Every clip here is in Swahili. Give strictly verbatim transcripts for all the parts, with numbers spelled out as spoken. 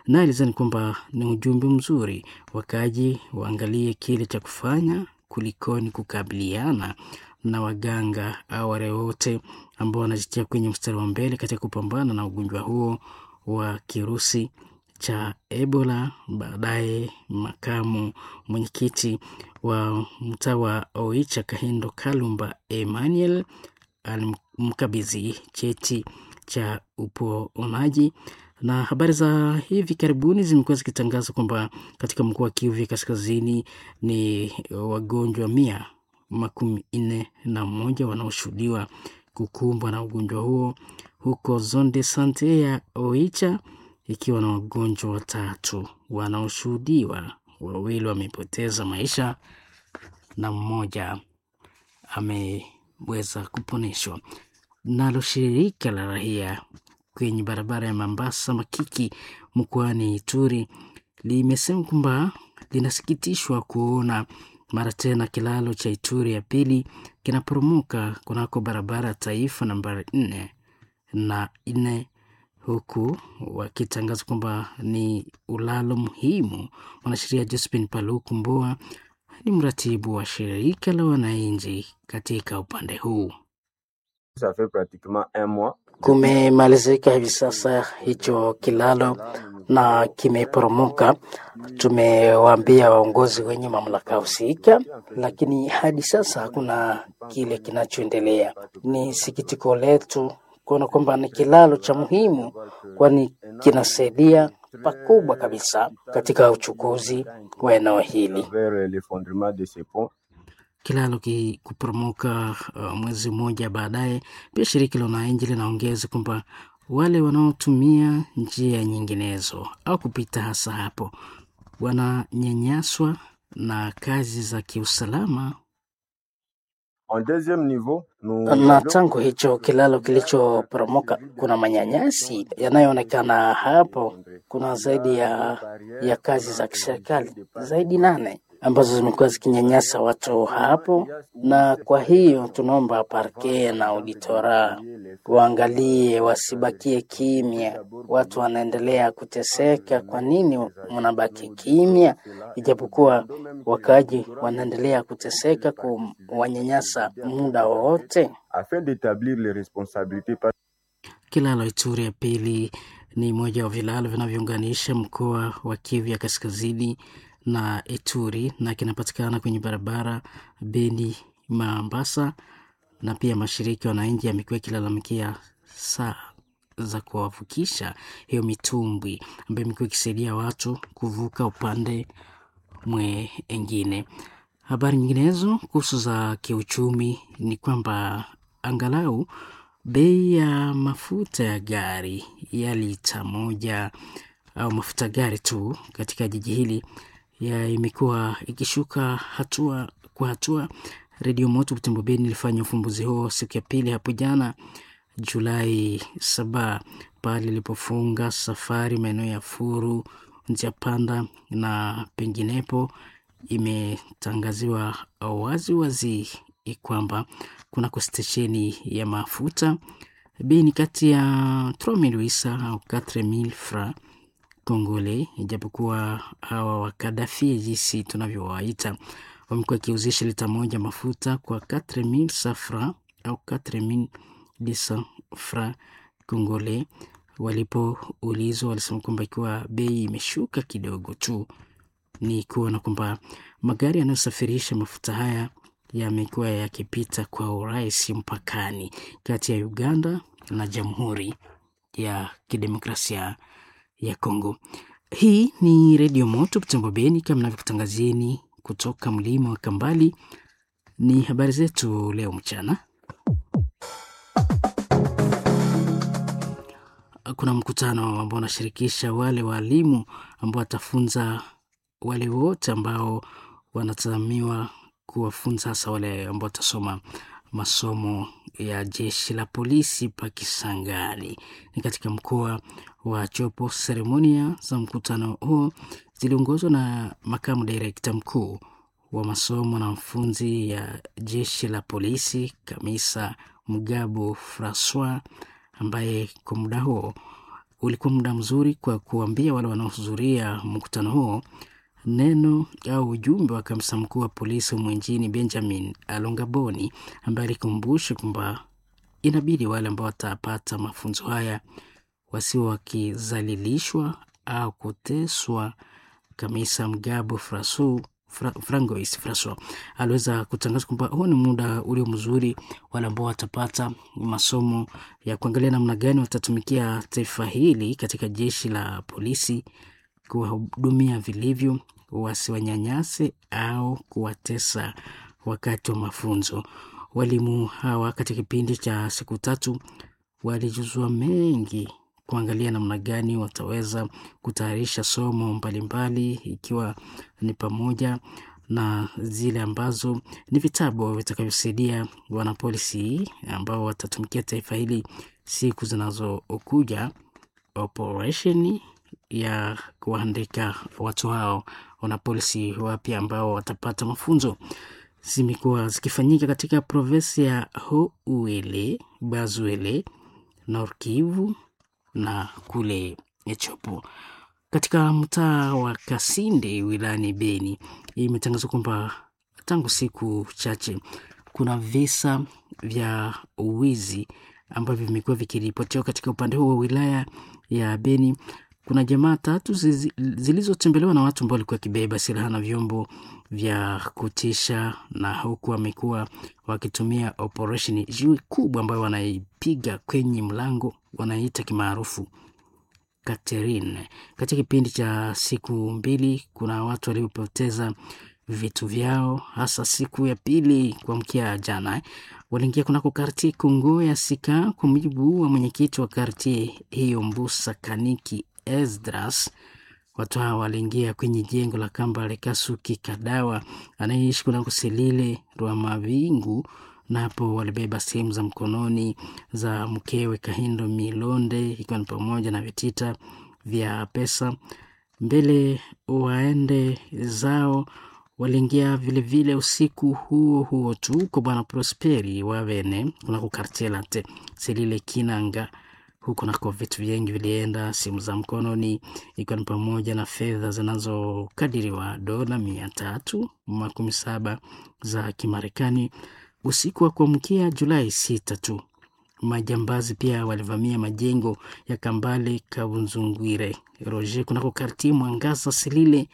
na alizani kwamba ni ujumbe mzuri, wakaji waangalie kile cha kufanya kulikoni kukabiliana na waganga au wale wote ambao wanajitia kwenye mstari wa mbele katika kupambana na ugonjwa huo wa kirusi cha Ebola. Baadaye makamu mwenyekiti wa mtaa wa Oicha Kahindo Kalumba Emmanuel alimkabidhi cheti cha uponaji. Na habari za hivi karibuni zimekuwa zikitangaza kwamba katika mkoa wa Kivu Kaskazini ni wagonjwa mia makumi nne na moja wanaoshuhudiwa kukumbwa na ugonjwa huo, huko zone de sante ya Oicha ikiwa na wagonjwa watatu wanaoshuhudiwa, wawili wamepoteza maisha na mmoja ameweza kuponeshwa. Nalo shirika la raia kwenye barabara ya Mambasa Makiki mkoani Ituri limesema kwamba linasikitishwa kuona mara tena kilalo cha Ituri ya pili kinaporomoka kunako barabara taifa nambari nne na nne, huku wakitangaza kwamba ni ulalo muhimu. Mwanasheria Josephine Paluku Mboa ni mratibu wa shirika la wananchi katika upande huu. Kumemalizika hivi sasa hicho kilalo na kimeporomoka. Tumewaambia waongozi wenye mamlaka husika, lakini hadi sasa hakuna kile kinachoendelea. Ni sikitiko letu kuona kwamba ni kilalo cha muhimu, kwani kinasaidia pakubwa kabisa katika uchukuzi wa eneo hili. Kilalo kuporomoka uh, mwezi mmoja baadaye. Pia shirika la wananchi linaongeza kwamba wale wanaotumia njia nyinginezo au kupita hasa hapo wananyanyaswa na kazi za kiusalama. Na tangu hicho kilalo kilichoporomoka kuna manyanyasi yanayoonekana hapo. Kuna zaidi ya, ya kazi za kiserikali zaidi nane ambazo zimekuwa zikinyanyasa watu hapo, na kwa hiyo tunaomba parke na auditora waangalie, wasibakie kimya. Watu wanaendelea kuteseka, kwa nini mnabaki kimya? Ijapokuwa wakaji wanaendelea kuteseka kuwanyanyasa muda wote. Kilalo Ituri ya pili ni moja wa vilalo vinavyounganisha mkoa wa Kivu Kaskazini na Ituri, na kinapatikana kwenye barabara Beni Mambasa. Na pia mashirika wananchi yamekuwa kilalamikia saa za kuwavukisha hiyo mitumbwi ambayo imekuwa ikisaidia watu kuvuka upande mwingine. Habari nyinginezo kuhusu za kiuchumi ni kwamba angalau bei ya mafuta ya gari ya lita moja au mafuta gari tu katika jiji hili ya imekuwa ikishuka hatua kwa hatua. Radio Moto Butembo Beni ilifanya ufumbuzi huo siku ya pili hapo jana Julai saba, pale ilipofunga safari maeneo ya Furu, Njia Panda na penginepo. Imetangaziwa wazi wazi kwamba kuna stesheni ya mafuta bei ni kati ya trois mille huit cents au quatre mille francs Congolais, ijapokuwa hawa wa Kadafi jinsi tunavyowaita wamekuwa kiuzisha lita moja mafuta kwa quatre mille francs au quatre mille deux cents francs Congolais. Walipoulizwa walisema kwamba ikiwa bei imeshuka kidogo tu ni kuona kwamba magari yanayosafirisha mafuta haya yamekuwa yakipita kwa urahisi mpakani kati ya Uganda na Jamhuri ya Kidemokrasia ya Kongo. Hii ni Radio Moto Butembo Beni, kama ninavyokutangazieni kutoka mlima wa Kambali. Ni habari zetu leo mchana. Kuna mkutano ambao unashirikisha wale walimu ambao watafunza wale wote ambao wanatazamiwa kuwafunza, hasa wale ambao watasoma masomo ya jeshi la polisi pa Kisangani ni katika mkoa wa Chopo. Seremonia za mkutano huo ziliongozwa na makamu direkta mkuu wa masomo na mfunzi ya jeshi la polisi Kamisa Mugabo Francois, ambaye kwa muda huo ulikuwa muda mzuri kwa kuambia wale wanaohudhuria mkutano huo neno au ujumbe wa kamisa mkuu wa polisi humu nchini Benjamin Alongaboni, ambaye alikumbusha kwamba inabidi wale ambao watapata mafunzo haya wasiwe wakizalilishwa au kuteswa. Kamisa Mgabo Frasu Fra, Francois Fraso aliweza kutangaza kwamba huo ni muda ulio mzuri wale ambao watapata masomo ya kuangalia namna gani watatumikia taifa hili katika jeshi la polisi, kuwahudumia vilivyo, wasiwanyanyase au kuwatesa wakati wa mafunzo. Walimu hawa katika kipindi cha siku tatu walijuzwa mengi kuangalia namna gani wataweza kutayarisha somo mbalimbali, ikiwa ni pamoja na zile ambazo ni vitabu vitakavyosaidia wanapolisi ambao watatumikia taifa hili siku zinazokuja, operation ya kuandika watu hao wanapolisi wapya ambao watapata mafunzo zimekuwa zikifanyika katika provinsi ya Houele, Bazuele, Nord Kivu na kule Echopo. Katika mtaa wa Kasindi wilayani Beni, imetangazwa kwamba tangu siku chache kuna visa vya uwizi ambavyo vimekuwa vikiripotiwa katika upande huo wa wilaya ya Beni. Kuna jamaa tatu zilizotembelewa na watu ambao walikuwa wakibeba silaha na vyombo vya kutisha, na huku wamekuwa wakitumia operation jiwe kubwa ambayo wanaipiga kwenye mlango, wanaita kimaarufu Catherine. Katika kipindi cha siku mbili kuna watu waliopoteza vitu vyao, hasa siku ya pili kuamkia jana waliingia kunako kartie Kongo ya Sika. Kwa mujibu wa mwenyekiti wa kartie hiyo Mbusa Kaniki Esdras, watu hawa waliingia kwenye jengo la Kambale Kasuki Kadawa anayeishi kunako Selile Rwamavingu, na hapo walibeba sehemu za mkononi za mkewe Kahindo Milonde, ikiwa ni pamoja na vitita vya pesa. Mbele waende zao waliingia vile vile usiku huo huo tu kwa bwana Prosperi Wavene kunako kartie Late Selile Kinanga. Huko nako vitu vingi vilienda, simu za mkononi ikiwa ni pamoja na fedha zinazokadiriwa dola mia tatu makumi saba za Kimarekani. Usiku wa kuamkia Julai sita tu majambazi pia walivamia majengo ya Kambale Kabunzungwire Roger kunako kartie Mwangaza Selile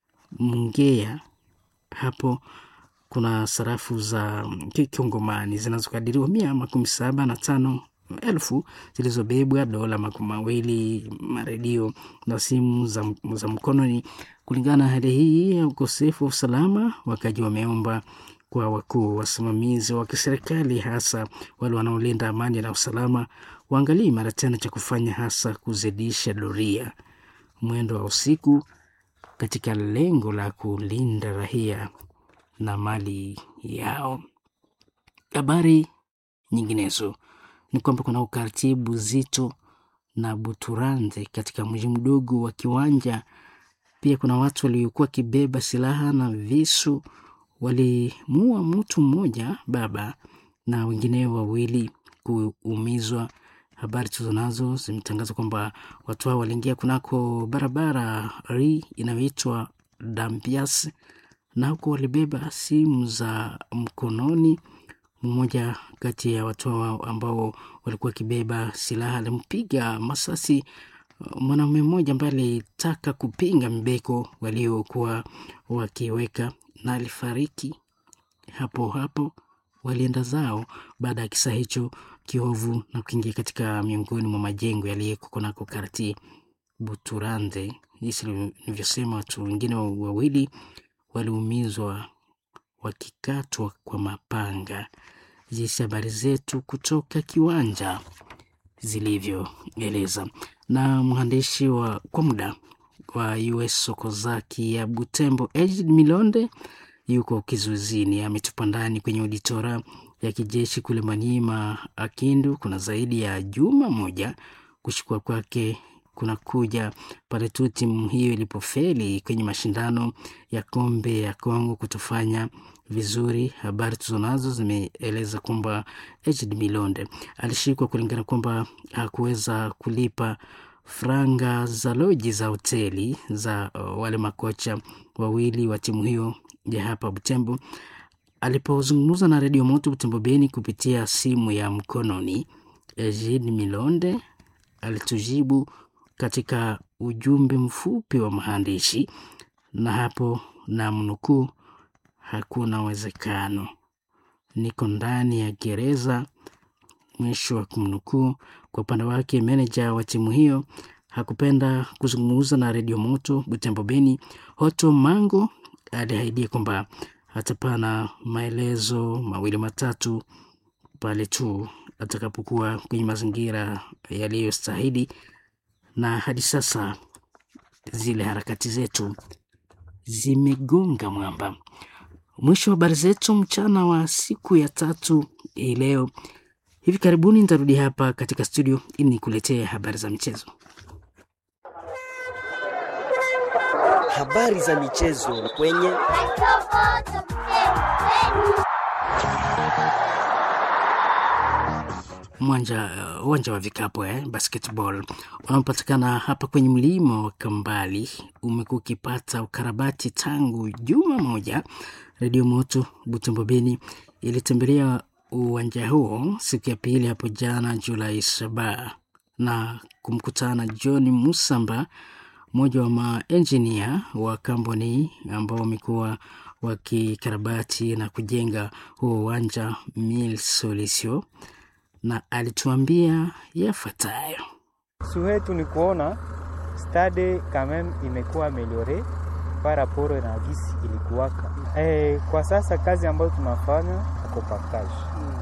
Mungea. Hapo kuna sarafu za kikongomani zinazokadiriwa mia makumi saba na tano elfu zilizobebwa, dola makumi mawili, maredio na simu za, za mkononi. Kulingana na hali hii ya ukosefu wa usalama, wakaji wameomba kwa wakuu wasimamizi wa kiserikali, hasa wale wanaolinda amani na usalama, waangalie mara tena cha kufanya, hasa kuzidisha doria mwendo wa usiku katika lengo la kulinda raia na mali yao. Habari nyinginezo ni kwamba kuna ukaratibu Zito na Buturande katika mji mdogo wa Kiwanja. Pia kuna watu waliokuwa kibeba silaha na visu walimuua mtu mmoja baba na wengine wawili kuumizwa. Habari tuzonazo zimetangaza kwamba watu hao waliingia kunako barabara ri inayoitwa Dambias, na huko walibeba simu za mkononi. Mmoja kati ya watu hao ambao walikuwa kibeba silaha alimpiga masasi mwanamume mmoja ambaye alitaka kupinga mbeko waliokuwa wakiweka, na alifariki hapo hapo. Walienda zao baada ya kisa hicho kiovu na kuingia katika miongoni mwa majengo yaliyoko kunako kartie Buturande. Jinsi nilivyosema, watu wengine wawili waliumizwa wakikatwa kwa mapanga. Jinsi habari zetu kutoka Kiwanja zilivyoeleza. Na mwandishi wa kwa muda wa U S Sokozaki ya Butembo Ejid Milonde yuko kizuizini, ametupa ndani kwenye auditora ya kijeshi kule Maniema Akindu. Kuna zaidi ya juma moja. Kushikwa kwake kuna kuja pale tu timu hiyo ilipofeli kwenye mashindano ya kombe ya Kongo kutofanya vizuri. Habari tuzonazo zimeeleza kwamba Ejid Milonde alishikwa kulingana kwamba hakuweza kulipa franga za loji za hoteli za wale makocha wawili wa timu hiyo ya hapa Butembo. Alipozungumza na Radio Moto Butembo Beni kupitia simu ya mkononi, Egide Milonde alitujibu katika ujumbe mfupi wa maandishi, na hapo na mnukuu, hakuna uwezekano, niko ndani ya gereza, mwisho wa kumnukuu. Kwa upande wake, meneja wa timu hiyo hakupenda kuzungumza na Radio Moto Butembo Beni. Hoto Mango aliahidi kwamba atapana maelezo mawili matatu pale tu atakapokuwa kwenye mazingira yaliyostahili, na hadi sasa zile harakati zetu zimegonga mwamba. Mwisho wa habari zetu mchana wa siku ya tatu hii leo. Hivi karibuni nitarudi hapa katika studio ili nikuletee habari za michezo. Habari za michezo kwenye Mwanja uwanja wa vikapu eh, basketball unaopatikana hapa kwenye mlima wa Kambali umekuwa ukipata ukarabati tangu juma moja. Radio Moto Butembo Beni ilitembelea uwanja huo siku ya pili hapo jana Julai saba na kumkutana John Musamba, mmoja wa maengineer wa kampuni ambao wamekuwa wakikarabati na kujenga huo uwanja Mille Solutions, na alituambia yafuatayo. Suhetu ni kuona stade quand même imekuwa ameliore par rapport na gisi ilikuwaka. Eh, kwa sasa kazi ambayo tunafanya compactage.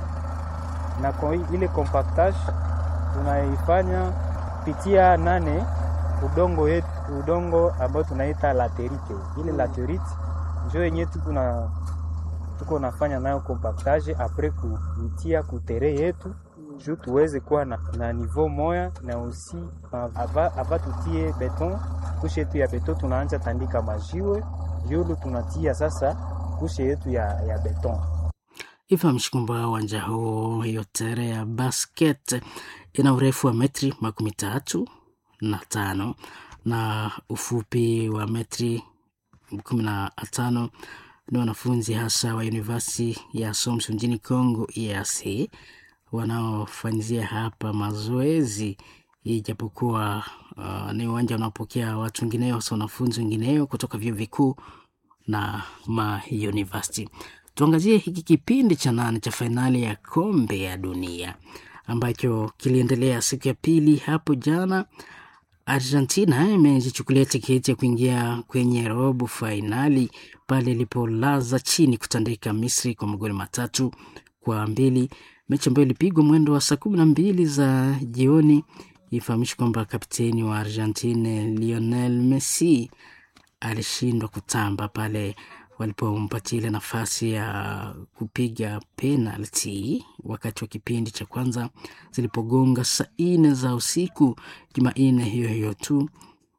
Hmm. Na kwa ile compactage tunaifanya pitia nane udongo yetu, udongo ambao tunaita laterite. Ile laterite ndio yenyewe tuko na tuko nafanya nayo compactage après kuitia kutere yetu juu tuweze kuwa na, na niveau moya, na usi ava, ava tutie beton kushe yetu ya beton tunaanza tandika majiwe yulu tunatia sasa kushe yetu ya, ya beton. Ifahamishe kwamba uwanja huo hiyo tere ya basket ina urefu wa metri makumi tatu na tano na ufupi wa metri kumi na tano. Ni wanafunzi hasa wa University ya Assumption nchini Kongo E A C wanaofanyia hapa mazoezi, ijapokuwa uh, ni uwanja unaopokea watu wengineo, hasa wanafunzi wengineo kutoka vyuo vikuu na ma university. Tuangazie hiki kipindi cha nane cha fainali ya kombe ya dunia ambacho kiliendelea siku ya pili hapo jana. Argentina imejichukulia tiketi ya kuingia kwenye robo fainali pale ilipolaza chini kutandika Misri kwa magoli matatu kwa mbili, mechi ambayo ilipigwa mwendo wa saa kumi na mbili za jioni. Ifahamishwe kwamba kapteni wa Argentina Lionel Messi alishindwa kutamba pale walipompatia ile nafasi ya kupiga penalty wakati wa kipindi cha kwanza zilipogonga saa nne za usiku. Jumanne hiyo hiyo tu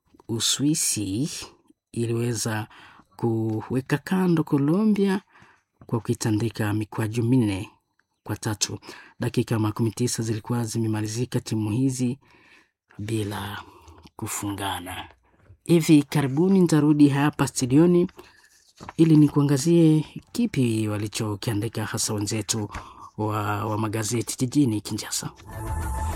Uswisi iliweza kuweka kando Colombia kwa kuitandika mikwaju minne kwa tatu. Dakika makumi tisa zilikuwa zimemalizika timu hizi bila kufungana. Hivi karibuni nitarudi hapa studioni ili nikuangazie kipi walichokiandika hasa wenzetu wa, wa magazeti jijini Kinshasa.